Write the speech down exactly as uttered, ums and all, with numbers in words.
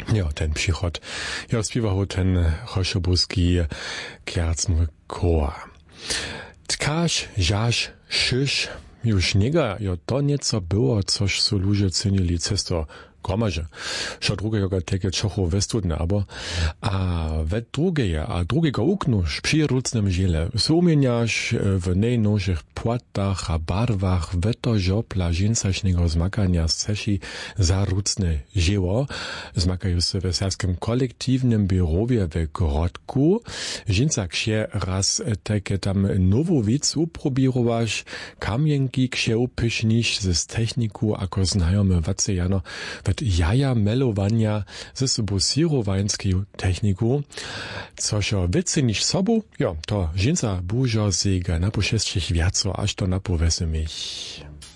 Ja, ten przychod. Ja śpiewał ten choszobuski kiercny chor. Tkaż, żaż, szysz, już niega, jo to nieco było, coś so ludzie cenili cesto gromaže. Šo drugego teke čocho vestudne, abo a ve drugeje, a drugego uknuš przy rucnym žiele. Sumieniaš w najnowszych płatach a barwach weto żopla żinsaśnego zmakania seši za rucne žieło. Zmakajú se w serskim kolektywnym biurowie w Grodku. Žinsak się raz teke tam nową wic uprobirowaš, kamienki ksie upyšniš z techniku, ako znajome wace jano jaja melowania ze sobą sirowańską techniku. Cośo więcej niż sobą, jo, to żinca bużo zega na poszestszych wiaco, aż to napowesy mich.